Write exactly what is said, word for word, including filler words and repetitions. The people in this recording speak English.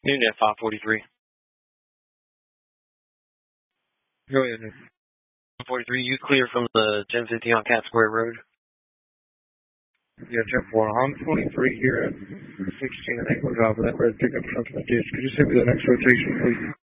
Noon at five forty-three. Go ahead. five forty-three, you clear from the ten fifty on Cat Square Road? Yeah, ten four. I'm twenty-three here at sixteen. I think we're driving that red pickup truck in the ditch. Could you send me the next rotation, please?